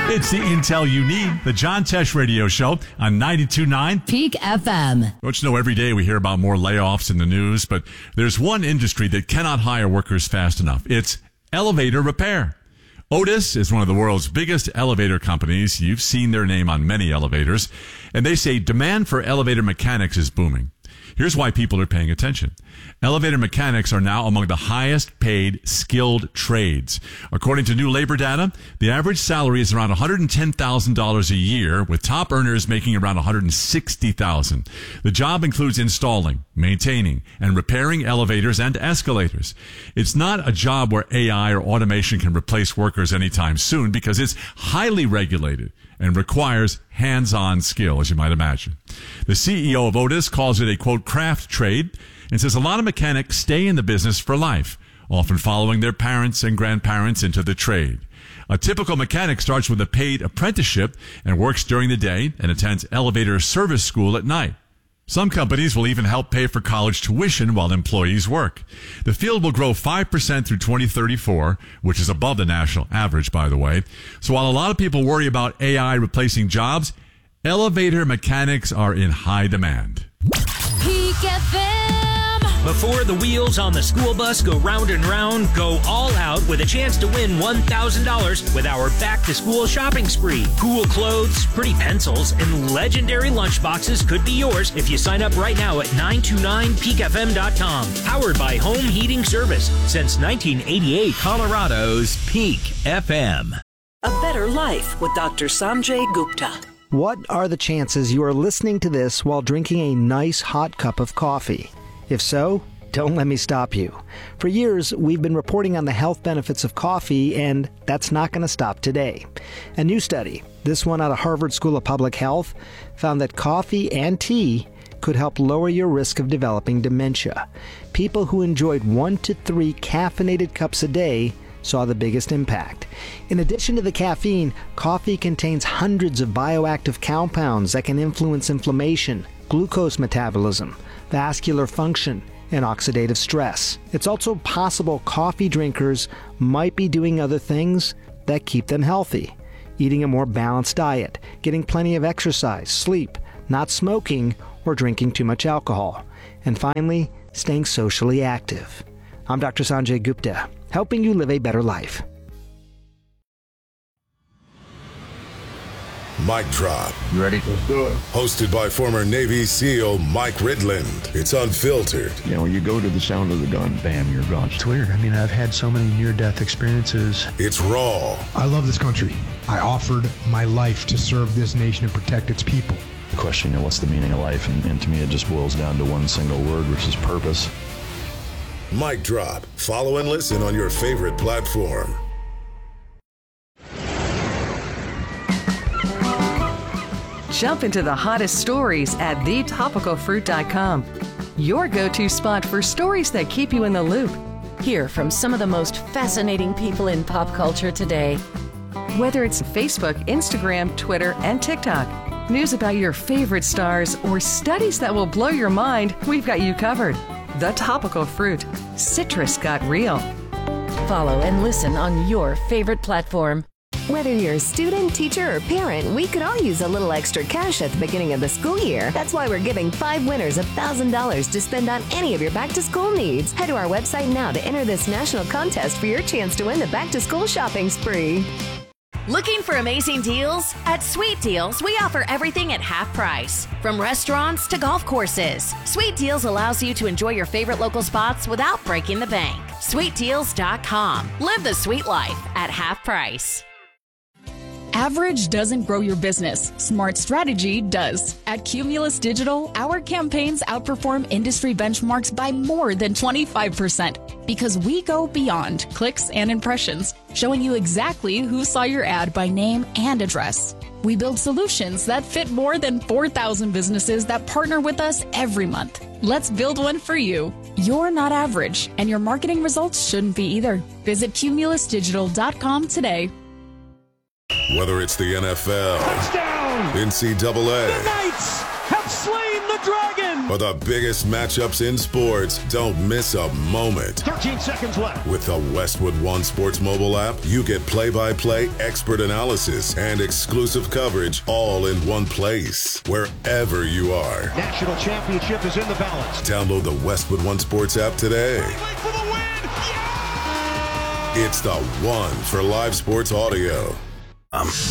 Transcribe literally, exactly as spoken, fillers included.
It's the intel you need. The John Tesh Radio Show on ninety-two point nine Peak F M. Don't you know, every day we hear about more layoffs in the news, but there's one industry that cannot hire workers fast enough. It's elevator repair. Otis is one of the world's biggest elevator companies. You've seen their name on many elevators, and they say demand for elevator mechanics is booming. Here's why people are paying attention. Elevator mechanics are now among the highest paid skilled trades. According to new labor data, the average salary is around one hundred ten thousand dollars a year, with top earners making around one hundred sixty thousand dollars. The job includes installing, maintaining, and repairing elevators and escalators. It's not a job where A I or automation can replace workers anytime soon because it's highly regulated and requires hands-on skill, as you might imagine. The C E O of Otis calls it a, quote, craft trade, and says a lot of mechanics stay in the business for life, often following their parents and grandparents into the trade. A typical mechanic starts with a paid apprenticeship and works during the day and attends elevator service school at night. Some companies will even help pay for college tuition while employees work. The field will grow five percent through twenty thirty-four, which is above the national average, by the way. So while a lot of people worry about A I replacing jobs, elevator mechanics are in high demand. Peak F M. Before the wheels on the school bus go round and round, go all out with a chance to win one thousand dollars with our back-to-school shopping spree. Cool clothes, pretty pencils, and legendary lunchboxes could be yours if you sign up right now at nine two nine peak f m dot com. Powered by Home Heating Service since nineteen eighty-eight. Colorado's Peak F M. A Better Life with Doctor Sanjay Gupta. What are the chances you are listening to this while drinking a nice hot cup of coffee? If so, don't let me stop you. For years, we've been reporting on the health benefits of coffee, and that's not going to stop today. A new study, this one out of Harvard School of Public Health, found that coffee and tea could help lower your risk of developing dementia. People who enjoyed one to three caffeinated cups a day saw the biggest impact. In addition to the caffeine, coffee contains hundreds of bioactive compounds that can influence inflammation, glucose metabolism, vascular function, and oxidative stress. It's also possible coffee drinkers might be doing other things that keep them healthy. Eating a more balanced diet, getting plenty of exercise, sleep, not smoking, or drinking too much alcohol. And finally, staying socially active. I'm Doctor Sanjay Gupta, helping you live a better life. Mic Drop. You ready? Let's do it. Hosted by former Navy SEAL Mike Ridland. It's unfiltered. You know, when you go to the sound of the gun, bam, you're gone. It's weird. I mean, I've had so many near-death experiences. It's raw. I love this country. I offered my life to serve this nation and protect its people. The question, you know, what's the meaning of life? And, and to me, it just boils down to one single word, which is purpose. Mic Drop. Follow and listen on your favorite platform. Jump into the hottest stories at the topical fruit dot com. Your go-to spot for stories that keep you in the loop. Hear from some of the most fascinating people in pop culture today. Whether it's Facebook, Instagram, Twitter, and TikTok, news about your favorite stars, or studies that will blow your mind, we've got you covered. The Topical Fruit. Citrus got real. Follow and listen on your favorite platform. Whether you're a student, teacher, or parent, we could all use a little extra cash at the beginning of the school year. That's why we're giving five winners one thousand dollars to spend on any of your back-to-school needs. Head to our website now to enter this national contest for your chance to win the back-to-school shopping spree. Looking for amazing deals? At Sweet Deals, we offer everything at half price. From restaurants to golf courses, Sweet Deals allows you to enjoy your favorite local spots without breaking the bank. sweet deals dot com. Live the sweet life at half price. Average doesn't grow your business. Smart strategy does. At Cumulus Digital, our campaigns outperform industry benchmarks by more than twenty-five percent because we go beyond clicks and impressions, showing you exactly who saw your ad by name and address. We build solutions that fit more than four thousand businesses that partner with us every month. Let's build one for you. You're not average, and your marketing results shouldn't be either. Visit cumulus digital dot com today. Whether it's the N F L, touchdown, N C double A, the Knights have slain the Dragon! For the biggest matchups in sports, don't miss a moment. thirteen seconds left. With the Westwood One Sports mobile app, you get play-by-play, expert analysis, and exclusive coverage all in one place, wherever you are. National championship is in the balance. Download the Westwood One Sports app today. For the win! Yeah! It's the one for live sports audio. Um.